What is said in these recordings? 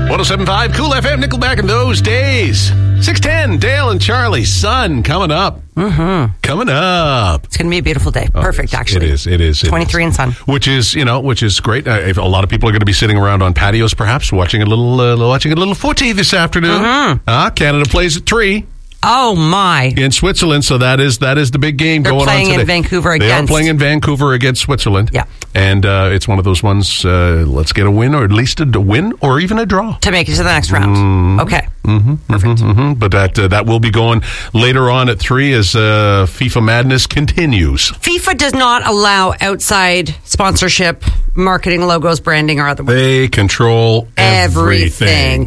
107.5 Cool FM, Nickelback in those days. 6:10, Dale and Charlie, sun coming up. Mm-hmm. Coming up. It's going to be a beautiful day. Perfect, actually. It is. 23 and sun. Which is great. A lot of people are going to be sitting around on patios, perhaps, watching a little footy this afternoon. Mm-hmm. Canada plays at 3. Oh, my. In Switzerland, so that is the big game They're going on today. They're playing in Vancouver against Switzerland. Yeah. And it's one of those ones, let's get a win, or at least a win, or even a draw. To make it to the next round. Okay. Perfect. But that will be going later on at 3 as FIFA Madness continues. FIFA does not allow outside sponsorship, marketing, logos, branding, or otherwise. They control everything.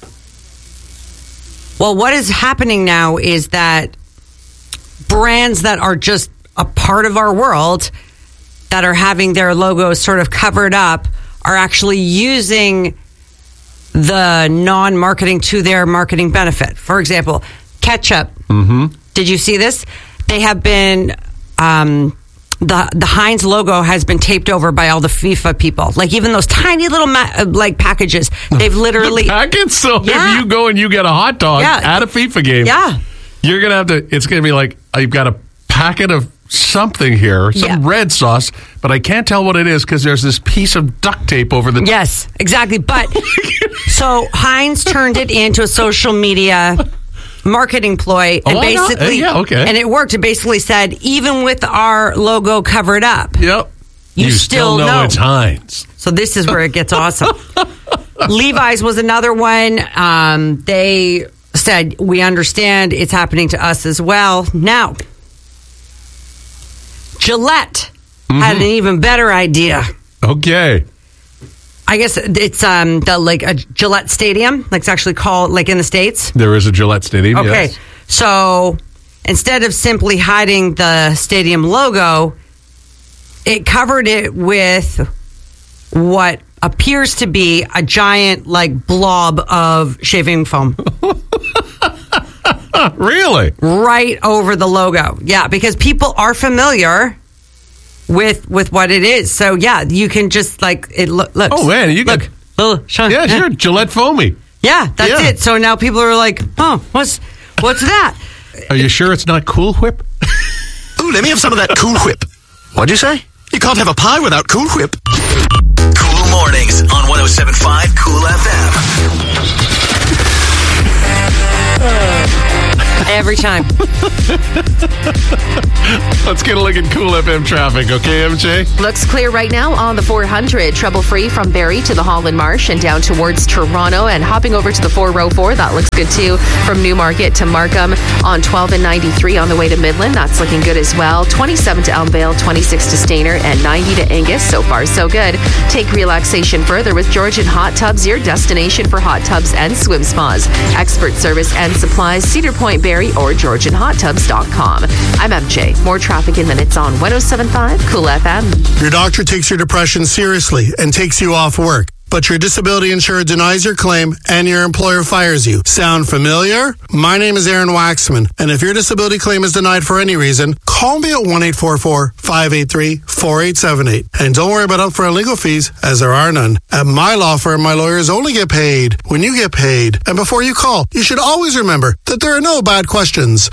Well, what is happening now is that brands that are just a part of our world that are having their logos sort of covered up are actually using the non-marketing to their marketing benefit. For example, ketchup. Mm-hmm. Did you see this? They have been... The Heinz logo has been taped over by all the FIFA people. Like, even those tiny little packages, they've literally... The packets? So if you go and you get a hot dog at a FIFA game, you're going to have to... It's going to be like, you've got a packet of something here, some red sauce, but I can't tell what it is because there's this piece of duct tape over the... Yes, exactly. But, so Heinz turned it into a social media... marketing ploy, and basically, and it worked. It basically said, even with our logo covered up, you still know it's Heinz. So this is where it gets awesome. Levi's was another one. They said, we understand it's happening to us as well. Now, Gillette had an even better idea. Okay. I guess it's a Gillette Stadium, like it's actually called, like in the States. There is a Gillette Stadium, okay. Yes. So instead of simply hiding the stadium logo, it covered it with what appears to be a giant, blob of shaving foam. Really? Right over the logo. Yeah, because people are familiar with what it is. So, you can just, it looks... Oh, man, you got... Yeah, sure, Gillette Foamy. Yeah, that's it. So now people are like, oh, what's that? Are you sure it's not Cool Whip? Ooh, let me have some of that Cool Whip. What'd you say? You can't have a pie without Cool Whip. Cool Mornings on 107.5 Cool FM. Every time. Let's get a look at Cool FM traffic, okay, MJ? Looks clear right now on the 400. Trouble-free from Barrie to the Holland Marsh and down towards Toronto, and hopping over to the 404. That looks good, too. From Newmarket to Markham on 12 and 93 on the way to Midland. That's looking good as well. 27 to Elmvale, 26 to Stayner, and 90 to Angus. So far, so good. Take relaxation further with Georgian Hot Tubs, your destination for hot tubs and swim spas. Expert service and supplies, Cedar Point, Barrie, or GeorgianHotTubs.com. I'm MJ. More traffic in minutes on 107.5 Cool FM. Your doctor takes your depression seriously and takes you off work, but your disability insurer denies your claim and your employer fires you. Sound familiar? My name is Aaron Waxman, and if your disability claim is denied for any reason, call me at 1-844-583-4878. And don't worry about upfront legal fees, as there are none. At my law firm, my lawyers only get paid when you get paid. And before you call, you should always remember that there are no bad questions.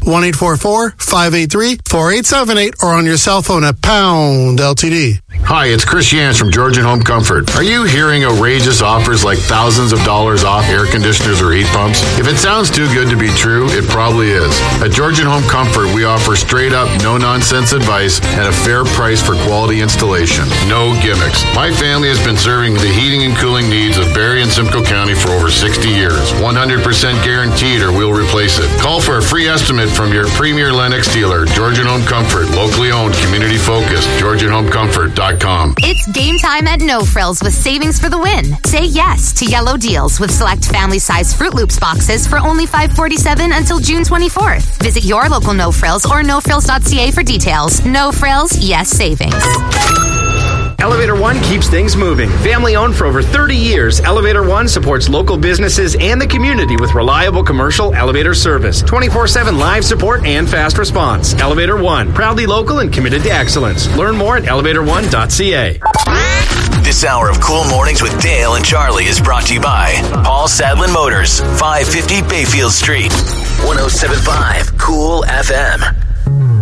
1-844-583-4878 or on your cell phone at pound LTD. Hi, it's Chris Yance from Georgian Home Comfort. Are you hearing outrageous offers like thousands of dollars off air conditioners or heat pumps? If it sounds too good to be true, it probably is. At Georgian Home Comfort, we offer straight-up, no-nonsense advice and a fair price for quality installation. No gimmicks. My family has been serving the heating and cooling needs of Barrie and Simcoe County for over 60 years. 100% guaranteed or we'll replace it. Call for a free estimate from your premier Lennox dealer, Georgian Home Comfort, locally owned, community-focused, GeorgianHomeComfort.com. It's game time at No Frills with savings for the win. Say yes to yellow deals with select family-size Fruit Loops boxes for only $5.47 until June 24th. Visit your local No Frills or nofrills.ca for details. No Frills, yes savings. Elevator One keeps things moving. Family owned for over 30 years, Elevator One supports local businesses and the community with reliable commercial elevator service, 24/7 live support and fast response. Elevator One, proudly local and committed to excellence. Learn more at elevator1.ca. This hour of Cool Mornings with Dale and Charlie is brought to you by Paul Sadlin Motors, 550 Bayfield Street. 107.5 Cool FM.